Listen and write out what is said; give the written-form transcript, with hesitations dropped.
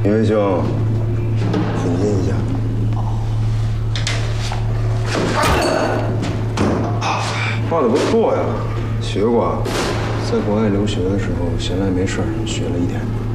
李卫兄，狠心一下。画的不错呀，学过。在国外留学的时候，闲来没事儿学了一天。